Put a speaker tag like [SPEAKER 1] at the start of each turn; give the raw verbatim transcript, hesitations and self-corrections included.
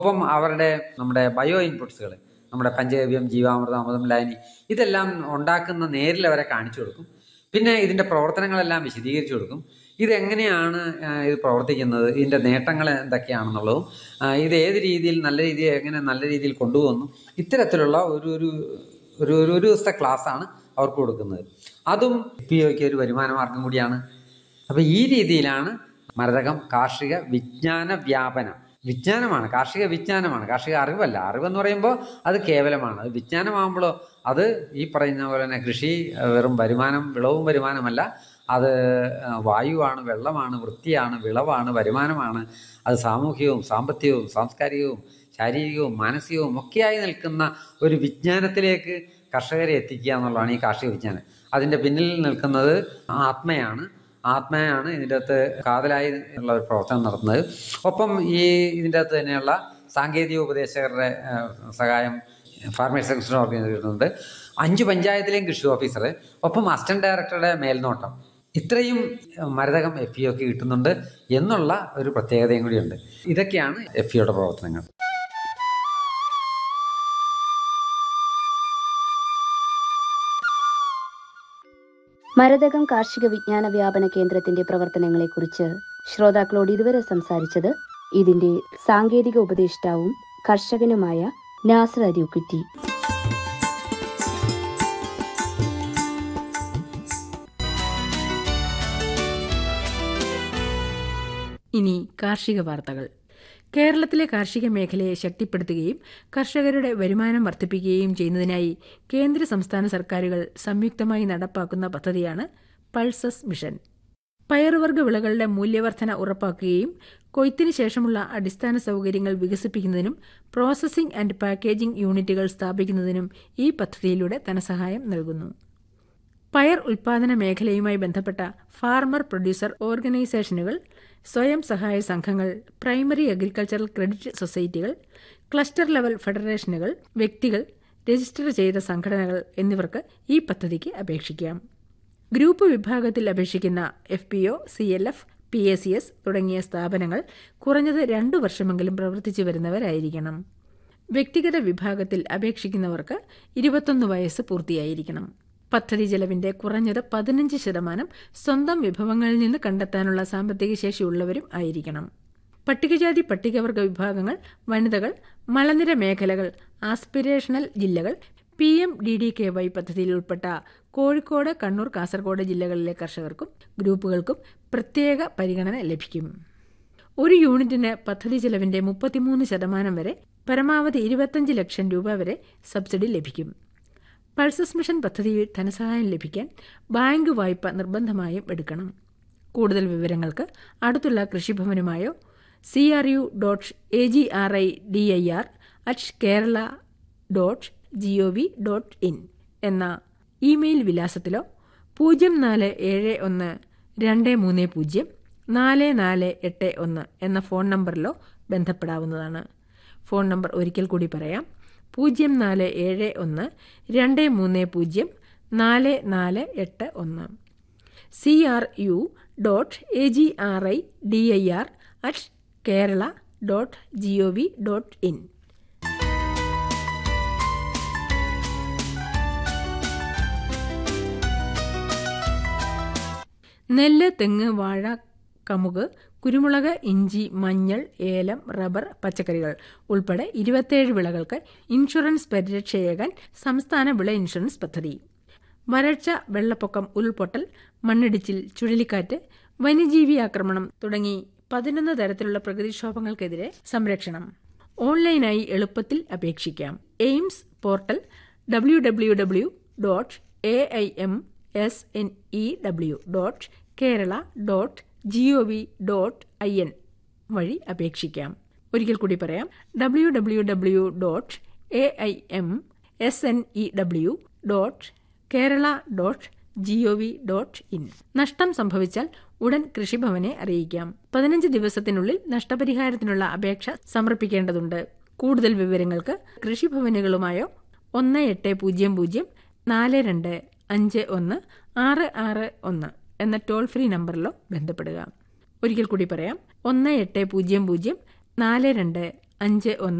[SPEAKER 1] ഒപ്പം അവരുടെ നമ്മുടെ ബയോ ഇൻപുട്സുകൾ, നമ്മുടെ പഞ്ചഗവ്യം, ജീവാമൃതം, അമൃതം, ലായനി ഇതെല്ലാം ഉണ്ടാക്കുന്ന നേരിൽ അവരെ കാണിച്ചു കൊടുക്കും. പിന്നെ ഇതിൻ്റെ പ്രവർത്തനങ്ങളെല്ലാം വിശദീകരിച്ചു കൊടുക്കും. ഇതെങ്ങനെയാണ് ഇത് പ്രവർത്തിക്കുന്നത്, ഇതിൻ്റെ നേട്ടങ്ങൾ എന്തൊക്കെയാണെന്നുള്ളതും ഇത് ഏത് രീതിയിൽ നല്ല രീതിയിൽ എങ്ങനെ നല്ല രീതിയിൽ കൊണ്ടുപോകുന്നു, ഇത്തരത്തിലുള്ള ഒരു ഒരു ഒരു ഒരു ദിവസത്തെ ക്ലാസ്സാണ് അവർക്ക് കൊടുക്കുന്നത്. അതും പി ഒക്ക് ഒരു വരുമാന മാർഗം കൂടിയാണ്. അപ്പോൾ ഈ രീതിയിലാണ് മരതകം കാർഷിക വിജ്ഞാന വ്യാപനം. വിജ്ഞാനമാണ്, കാർഷിക വിജ്ഞാനമാണ്, കാർഷിക അറിവല്ല. അറിവെന്ന് പറയുമ്പോൾ അത് കേവലമാണ്. അത് വിജ്ഞാനമാകുമ്പോഴോ അത് ഈ പറയുന്ന പോലെ തന്നെ കൃഷി വെറും വരുമാനം, വിളവും വരുമാനമല്ല. അത് വായുവാണ്, വെള്ളമാണ്, വൃത്തിയാണ്, വിളവാണ്, വരുമാനമാണ്. അത് സാമൂഹികവും സാമ്പത്തികവും സാംസ്കാരികവും ശാരീരികവും മാനസികവും ഒക്കെയായി നിൽക്കുന്ന ഒരു വിജ്ഞാനത്തിലേക്ക് കർഷകരെ എത്തിക്കുക എന്നുള്ളതാണ് ഈ കാർഷിക വിജ്ഞാനം. അതിൻ്റെ പിന്നിൽ നിൽക്കുന്നത് ആത്മയാണ്. ആത്മയാണ് ഇതിൻ്റെ അകത്ത് കാതലായി ഉള്ള ഒരു പ്രവർത്തനം നടത്തുന്നത്. ഒപ്പം ഈ ഇതിൻ്റെ അകത്ത് തന്നെയുള്ള സാങ്കേതിക ഉപദേശകരുടെ സഹായം ഫാർമേഴ്സ് എക്സ്റ്റൻഷൻ ഓർഗനൈസേഷനുണ്ട്. അഞ്ച് പഞ്ചായത്തിലെയും കൃഷി ഓഫീസർ, ഒപ്പം അസിസ്റ്റന്റ് ഡയറക്ടറുടെ മേൽനോട്ടം, ഇത്രയും മരതകം എഫ് ഇ ഒക്ക് കിട്ടുന്നുണ്ട് എന്നുള്ള ഒരു പ്രത്യേകതയും കൂടിയുണ്ട്. ഇതൊക്കെയാണ് എഫ് ഇ ഒയുടെ പ്രവർത്തനങ്ങൾ.
[SPEAKER 2] മരതകം കാർഷിക വിജ്ഞാന വ്യാപന കേന്ദ്രത്തിന്റെ പ്രവർത്തനങ്ങളെക്കുറിച്ച് ശ്രോതാക്കളോട് ഇതുവരെ സംസാരിച്ചത് ഇതിന്റെ സാങ്കേതിക ഉപദേഷ്ടാവും കർഷകനുമായ നാസർ അരിക്കുറ്റി.
[SPEAKER 3] ഇനി കാർഷിക വാർത്തകൾ. കേരളത്തിലെ കാർഷിക മേഖലയെ ശക്തിപ്പെടുത്തുകയും കർഷകരുടെ വരുമാനം വർദ്ധിപ്പിക്കുകയും ചെയ്യുന്നതിനായി കേന്ദ്ര സംസ്ഥാന സർക്കാരുകൾ സംയുക്തമായി നടപ്പാക്കുന്ന പദ്ധതിയാണ് പൾസസ് മിഷൻ. പയറുവർഗ്ഗ വിളകളുടെ മൂല്യവർധന ഉറപ്പാക്കുകയും കൊയ്ത്തിന് ശേഷമുള്ള അടിസ്ഥാന സൗകര്യങ്ങൾ വികസിപ്പിക്കുന്നതിനും പ്രോസസ്സിംഗ് ആൻഡ് പാക്കേജിംഗ് യൂണിറ്റുകൾ സ്ഥാപിക്കുന്നതിനും ഈ പദ്ധതിയിലൂടെ ധനസഹായം നൽകുന്നു. പയർ ഉൽപാദന മേഖലയുമായി ബന്ധപ്പെട്ട ഫാർമർ പ്രൊഡ്യൂസർ ഓർഗനൈസേഷനുകൾ, സ്വയം സഹായ സംഘങ്ങൾ, primary agricultural credit സൊസൈറ്റികൾ, cluster level ഫെഡറേഷനുകൾ, വ്യക്തികൾ, രജിസ്റ്റർ ചെയ്ത സംഘടനകൾ എന്നിവർക്ക് ഈ പദ്ധതിക്ക് അപേക്ഷിക്കാം. ഗ്രൂപ്പ് വിഭാഗത്തിൽ അപേക്ഷിക്കുന്ന F P O, C L F, P A C S തുടങ്ങിയ സ്ഥാപനങ്ങൾ കുറഞ്ഞത് രണ്ടു വർഷമെങ്കിലും പ്രവർത്തിച്ചു വരുന്നവരായിരിക്കണം. വ്യക്തിഗത വിഭാഗത്തിൽ അപേക്ഷിക്കുന്നവർക്ക് ഇരുപത്തൊന്ന് വയസ്സ് പൂർത്തിയായിരിക്കണം. പദ്ധതി ചെലവിന്റെ കുറഞ്ഞത് പതിനഞ്ച് ശതമാനം സ്വന്തം വിഭവങ്ങളിൽ നിന്ന് കണ്ടെത്താനുള്ള സാമ്പത്തിക ശേഷിയുള്ളവരും ആയിരിക്കണം. പട്ടികജാതി പട്ടികവർഗ വിഭാഗങ്ങൾ, വനിതകൾ, മലനിര മേഖലകൾ, ആസ്പിരേഷണൽ ജില്ലകൾ, P M D D K Y പദ്ധതിയിൽ ഉൾപ്പെട്ട കോഴിക്കോട്, കണ്ണൂർ, കാസർഗോഡ് ജില്ലകളിലെ കർഷകർക്കും ഗ്രൂപ്പുകൾക്കും പ്രത്യേക പരിഗണന ലഭിക്കും. ഒരു യൂണിറ്റിന് പദ്ധതി ചെലവിന്റെ മുപ്പത്തിമൂന്ന് ശതമാനം വരെ, പരമാവധി ഇരുപത്തിയഞ്ച് ലക്ഷം രൂപ വരെ സബ്സിഡി ലഭിക്കും. പൾസസ് മിഷൻ പദ്ധതിയിൽ ധനസഹായം ലഭിക്കാൻ ബാങ്ക് വായ്പ നിർബന്ധമായും എടുക്കണം. കൂടുതൽ വിവരങ്ങൾക്ക് അടുത്തുള്ള കൃഷിഭവനുമായോ C are you dot A G R I D I R at Kerala dot G O V dot in എന്ന ഇമെയിൽ വിലാസത്തിലോ പൂജ്യം നാല് ഏഴ് ഒന്ന് രണ്ട് മൂന്ന് പൂജ്യം നാല് നാല് എട്ട് ഒന്ന് എന്ന ഫോൺ നമ്പറിലോ ബന്ധപ്പെടാവുന്നതാണ്. ഫോൺ നമ്പർ ഒരിക്കൽ കൂടി പറയാം: പൂജ്യം നാല് ഏഴ് ഒന്ന് രണ്ട് മൂന്ന് പൂജ്യം നാല് നാല് എട്ട് ഒന്ന്. C are you dot A G R I D I R at Kerala dot G O V dot in. നെല്ല്, തെങ്ങ്, വാഴ, കമുക്, കുരുമുളക്, ഇഞ്ചി, മഞ്ഞൾ, ഏലം, റബ്ബർ, പച്ചക്കറികൾ ഉൾപ്പെടെ ഇരുപത്തിയേഴ് വിളകൾക്ക് ഇൻഷുറൻസ് പരിരക്ഷയേകാൻ സംസ്ഥാന വിള ഇൻഷുറൻസ് പദ്ധതി. വരൾച്ച, വെള്ളപ്പൊക്കം, ഉരുൾപൊട്ടൽ, മണ്ണിടിച്ചിൽ, ചുഴലിക്കാറ്റ്, വന്യജീവി ആക്രമണം തുടങ്ങി പതിനൊന്ന് തരത്തിലുള്ള പ്രകൃതിക്ഷോഭങ്ങൾക്കെതിരെ സംരക്ഷണം ഓൺലൈനായി എളുപ്പത്തിൽ അപേക്ഷിക്കാം. AIIMS portal W W W dot A I M S N E W dot Kerala dot G O V dot I N വഴി അപേക്ഷിക്കാം. ഒരിക്കൽ കൂടി പറയാം: W W W dot A I M S N E W dot Kerala dot G O V dot in. നഷ്ടം സംഭവിച്ചാൽ ഉടൻ കൃഷിഭവനെ അറിയിക്കാം. പതിനഞ്ച് ദിവസത്തിനുള്ളിൽ നഷ്ടപരിഹാരത്തിനുള്ള അപേക്ഷ സമർപ്പിക്കേണ്ടതുണ്ട്. കൂടുതൽ വിവരങ്ങൾക്ക് കൃഷിഭവനുകളുമായോ ഒന്ന് എട്ട് പൂജ്യം പൂജ്യം നാല് രണ്ട് അഞ്ച് ഒന്ന് ആറ് ആറ് ഒന്ന് എന്ന ടോൾ ഫ്രീ നമ്പറിലോ ബന്ധപ്പെടുക. ഒരിക്കൽ കൂടി പറയാം: ഒന്ന് എട്ട് പൂജ്യം പൂജ്യം നാല് രണ്ട് അഞ്ച് ഒന്ന്